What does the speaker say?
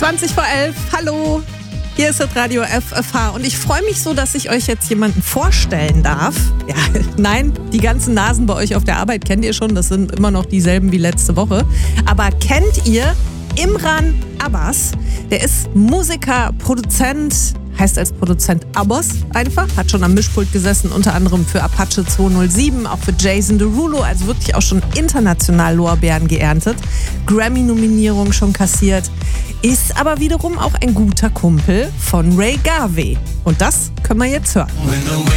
11:20. Hallo, hier ist das Radio FFH und ich freue mich so, dass ich euch jetzt jemanden vorstellen darf. Ja, nein, die ganzen Nasen bei euch auf der Arbeit kennt ihr schon, das sind immer noch dieselben wie letzte Woche. Aber kennt ihr Imran Abbas? Der ist Musiker, Produzent, heißt als Produzent Abbas einfach, hat schon am Mischpult gesessen, unter anderem für Apache 207, auch für Jason Derulo, also wirklich auch schon international Lorbeeren geerntet, Grammy-Nominierung schon kassiert, ist aber wiederum auch ein guter Kumpel von Ray Garvey. Und das können wir jetzt hören.